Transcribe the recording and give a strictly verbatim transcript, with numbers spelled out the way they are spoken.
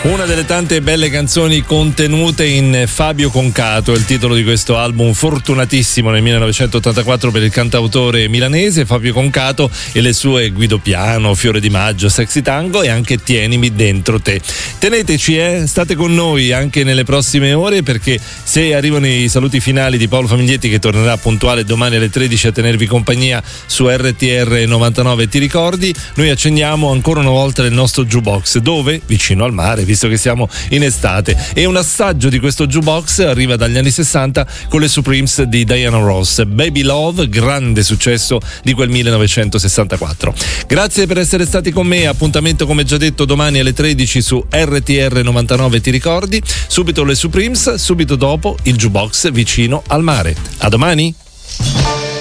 Una delle tante belle canzoni contenute in Fabio Concato, il titolo di questo album fortunatissimo nel millenovecentottantaquattro per il cantautore milanese Fabio Concato e le sue Guido Piano, Fiore di Maggio, Sexy Tango e anche Tienimi dentro te. Teneteci, eh? State con noi anche nelle prossime ore, perché se arrivano i saluti finali di Paolo Famiglietti, che tornerà puntuale domani alle tredici a tenervi compagnia su R T R novantanove, ti ricordi, noi accendiamo ancora una volta il nostro jukebox, dove? Vicino al mare, visto che siamo in estate, e un assaggio di questo jukebox arriva dagli anni sessanta con le Supremes di Diana Ross, Baby Love, grande successo di quel millenovecentosessantaquattro. Grazie per essere stati con me, appuntamento come già detto domani alle tredici su R T R novantanove, ti ricordi, subito le Supremes, subito dopo il jukebox Vicino al mare. A domani.